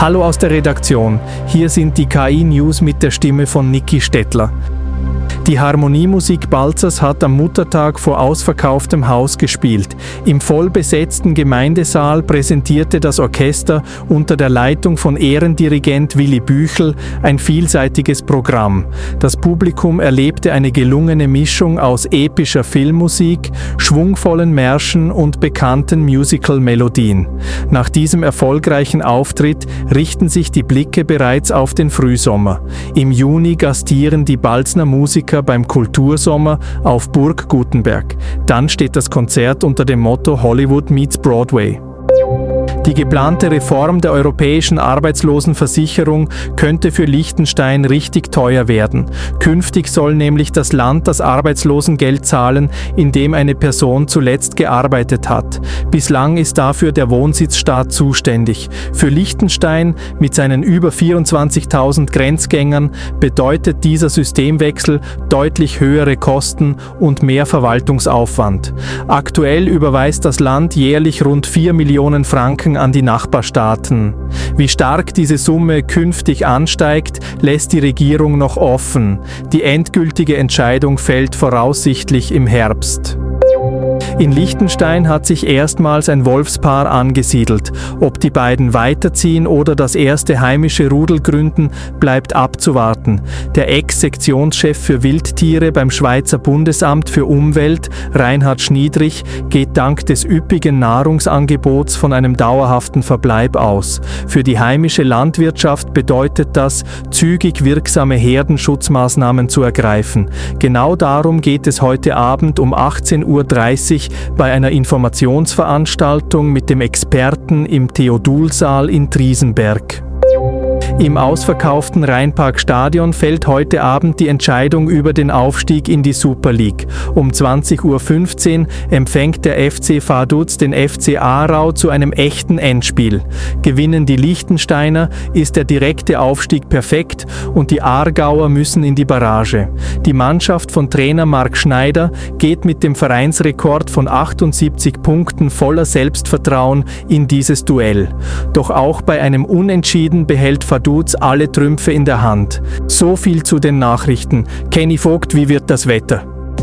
Hallo aus der Redaktion, hier sind die KI-News mit der Stimme von Niki Stettler. Die Harmoniemusik Balzers hat am Muttertag vor ausverkauftem Haus gespielt. Im vollbesetzten Gemeindesaal präsentierte das Orchester unter der Leitung von Ehrendirigent Willi Büchel ein vielseitiges Programm. Das Publikum erlebte eine gelungene Mischung aus epischer Filmmusik, schwungvollen Märschen und bekannten Musical-Melodien. Nach diesem erfolgreichen Auftritt richten sich die Blicke bereits auf den Frühsommer. Im Juni gastieren die Balzner Musiker beim Kultursommer auf Burg Gutenberg. Dann steht das Konzert unter dem Motto Hollywood meets Broadway. Die geplante Reform der europäischen Arbeitslosenversicherung könnte für Liechtenstein richtig teuer werden. Künftig soll nämlich das Land das Arbeitslosengeld zahlen, in dem eine Person zuletzt gearbeitet hat. Bislang ist dafür der Wohnsitzstaat zuständig. Für Liechtenstein mit seinen über 24.000 Grenzgängern bedeutet dieser Systemwechsel deutlich höhere Kosten und mehr Verwaltungsaufwand. Aktuell überweist das Land jährlich rund 4 Millionen Franken an die Nachbarstaaten. Wie stark diese Summe künftig ansteigt, lässt die Regierung noch offen. Die endgültige Entscheidung fällt voraussichtlich im Herbst. In Liechtenstein hat sich erstmals ein Wolfspaar angesiedelt. Ob die beiden weiterziehen oder das erste heimische Rudel gründen, bleibt abzuwarten. Der Ex-Sektionschef für Wildtiere beim Schweizer Bundesamt für Umwelt, Reinhard Schniedrich, geht dank des üppigen Nahrungsangebots von einem dauerhaften Verbleib aus. Für die heimische Landwirtschaft bedeutet das, zügig wirksame Herdenschutzmaßnahmen zu ergreifen. Genau darum geht es heute Abend um 18:30 Uhr bei einer Informationsveranstaltung mit dem Experten im Theodulsaal in Triesenberg. Im ausverkauften Rheinparkstadion fällt heute Abend die Entscheidung über den Aufstieg in die Super League. Um 20:15 Uhr empfängt der FC Vaduz den FC Aarau zu einem echten Endspiel. Gewinnen die Liechtensteiner, ist der direkte Aufstieg perfekt und die Aargauer müssen in die Barrage. Die Mannschaft von Trainer Marc Schneider geht mit dem Vereinsrekord von 78 Punkten voller Selbstvertrauen in dieses Duell. Doch auch bei einem Unentschieden behält Vaduz alle Trümpfe in der Hand. So viel zu den Nachrichten. Kenny Vogt, wie wird das Wetter?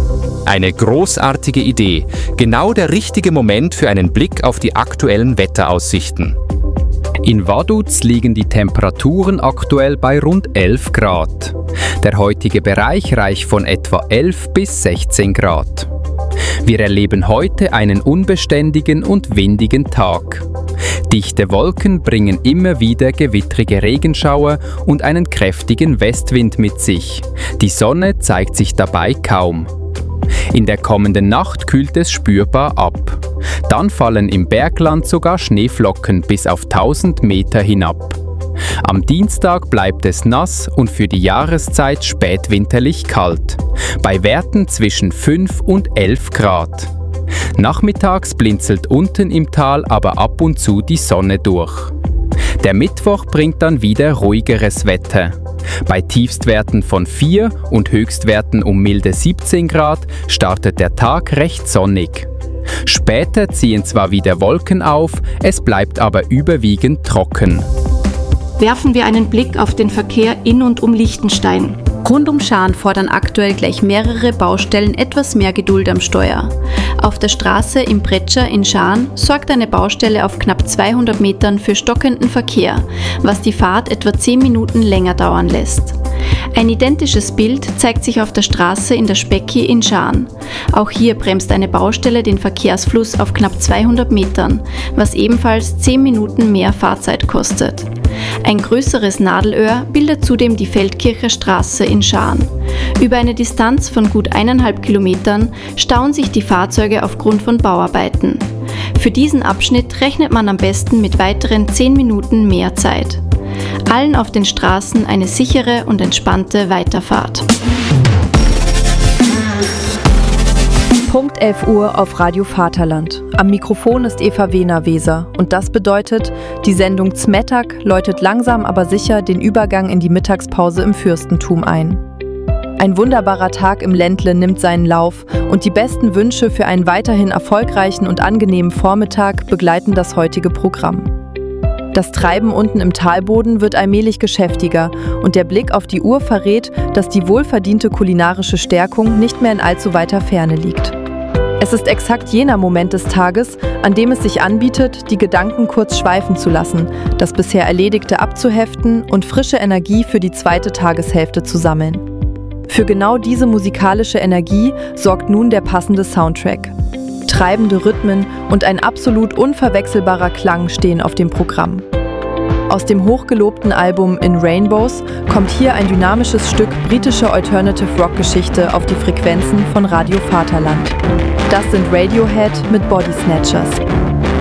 Eine großartige Idee. Genau der richtige Moment für einen Blick auf die aktuellen Wetteraussichten. In Vaduz liegen die Temperaturen aktuell bei rund 11 Grad. Der heutige Bereich reicht von etwa 11 bis 16 Grad. Wir erleben heute einen unbeständigen und windigen Tag. Dichte Wolken bringen immer wieder gewittrige Regenschauer und einen kräftigen Westwind mit sich. Die Sonne zeigt sich dabei kaum. In der kommenden Nacht kühlt es spürbar ab. Dann fallen im Bergland sogar Schneeflocken bis auf 1000 Meter hinab. Am Dienstag bleibt es nass und für die Jahreszeit spätwinterlich kalt, bei Werten zwischen 5 und 11 Grad. Nachmittags blinzelt unten im Tal aber ab und zu die Sonne durch. Der Mittwoch bringt dann wieder ruhigeres Wetter. Bei Tiefstwerten von 4 und Höchstwerten um milde 17 Grad startet der Tag recht sonnig. Später ziehen zwar wieder Wolken auf, es bleibt aber überwiegend trocken. Werfen wir einen Blick auf den Verkehr in und um Liechtenstein. Rund um Schaan fordern aktuell gleich mehrere Baustellen etwas mehr Geduld am Steuer. Auf der Straße im Pretscher in Schaan sorgt eine Baustelle auf knapp 200 Metern für stockenden Verkehr, was die Fahrt etwa 10 Minuten länger dauern lässt. Ein identisches Bild zeigt sich auf der Straße in der Specki in Schaan. Auch hier bremst eine Baustelle den Verkehrsfluss auf knapp 200 Metern, was ebenfalls 10 Minuten mehr Fahrzeit kostet. Ein größeres Nadelöhr bildet zudem die Feldkircher Straße in Schaan. Über eine Distanz von gut 1,5 Kilometern stauen sich die Fahrzeuge aufgrund von Bauarbeiten. Für diesen Abschnitt rechnet man am besten mit weiteren 10 Minuten mehr Zeit. Allen auf den Straßen eine sichere und entspannte Weiterfahrt. Punkt 11 Uhr auf Radio Vaterland. Am Mikrofon ist Eva Wehner-Weser und das bedeutet, die Sendung Zmettag läutet langsam aber sicher den Übergang in die Mittagspause im Fürstentum ein. Ein wunderbarer Tag im Ländle nimmt seinen Lauf und die besten Wünsche für einen weiterhin erfolgreichen und angenehmen Vormittag begleiten das heutige Programm. Das Treiben unten im Talboden wird allmählich geschäftiger und der Blick auf die Uhr verrät, dass die wohlverdiente kulinarische Stärkung nicht mehr in allzu weiter Ferne liegt. Es ist exakt jener Moment des Tages, an dem es sich anbietet, die Gedanken kurz schweifen zu lassen, das bisher Erledigte abzuheften und frische Energie für die zweite Tageshälfte zu sammeln. Für genau diese musikalische Energie sorgt nun der passende Soundtrack. Treibende Rhythmen und ein absolut unverwechselbarer Klang stehen auf dem Programm. Aus dem hochgelobten Album In Rainbows kommt hier ein dynamisches Stück britische Alternative-Rock-Geschichte auf die Frequenzen von Radio Vaterland. Das sind Radiohead mit Body Snatchers.